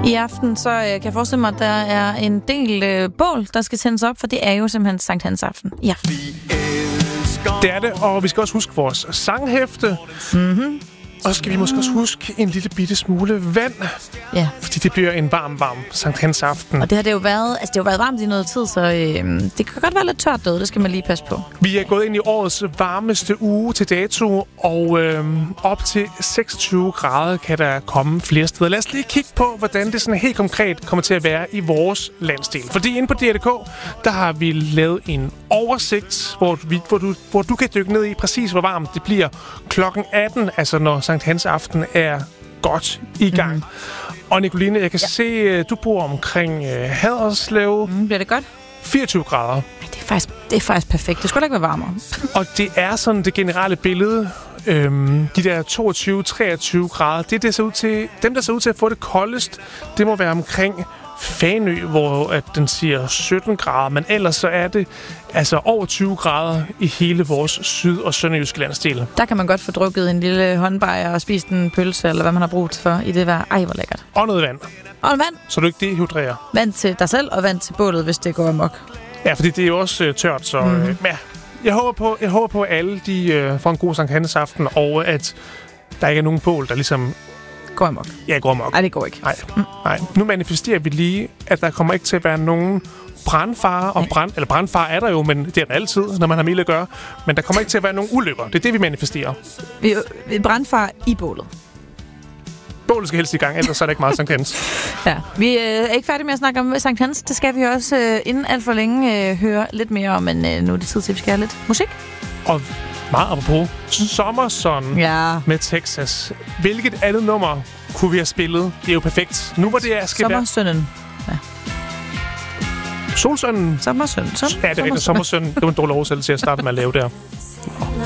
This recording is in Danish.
I aften så kan jeg forestille mig, at der er en del bål, der skal tændes op, for det er jo simpelthen Sankt Hans aften i aften. Det er det, og vi skal også huske vores sanghæfte. Mhm. Og så skal vi måske også huske en lille bitte smule vand. Ja. Fordi det bliver en varm Sankt Hans aften. Og det har det jo været, det har jo været varmt i noget tid, så det kan godt være lidt tørt derude, det skal man lige passe på. Vi er gået ind i årets varmeste uge til dato, og op til 26 grader kan der komme flere steder. Lad os lige kigge på, hvordan det sådan helt konkret kommer til at være i vores landsdel. Fordi inde på DR.dk, der har vi lavet en oversigt, hvor du kan dykke ned i præcis, hvor varmt det bliver klokken 18, altså når Sankt Hans aften er godt i gang. Mm. Og Nicoline, jeg kan se, du bor omkring Haderslev. Bliver det godt? 24 grader. Det er faktisk perfekt. Det skulle da ikke være varmere. Og det er sådan det generelle billede. De der 22-23 grader, det der ser ud til, dem der ser ud til at få det koldest, det må være omkring Fanø, hvor at den siger 17 grader, men ellers så er det altså over 20 grader i hele vores syd- og sønderjyske landsdel. Der kan man godt få drukket en lille håndbajer og spist en pølse, eller hvad man har brugt for i det vejr. Ej, hvor lækkert. Og noget vand. Og vand. Så du ikke dehydrerer. Vand til dig selv og vand til bålet, hvis det går amok. Ja, fordi det er jo også tørt, så ja. Jeg håber på, at alle de får en god Sankt Hans aften, og at der ikke er nogen bål, der ligesom går amok. Ja, går amok. Nej, det går ikke. Nej. Nu manifesterer vi lige, at der kommer ikke til at være nogen brandfare, og brandfare er der jo, men det er der altid, når man har med at gøre. Men der kommer ikke til at være nogen ulykker. Det er det, vi manifesterer. Vi brandfare i bålet. Bålet skal helst i gang, ellers er der ikke meget Sankt Hans. Ja, vi er ikke færdige med at snakke om Sankt Hans. Det skal vi også inden alt for længe høre lidt mere om, men nu er det tid til, at vi skal have lidt musik. Og meget apropos Sommersson med Texas. Hvilket andet nummer kunne vi have spillet? Det er jo perfekt. Nu hvor det er skal Sommersønnen. Ja. Solsønnen. Sommersønnen. Ja, det er rigtigt. Sommersønnen. Det var en dårlig oversættelse til at starte med at lave der.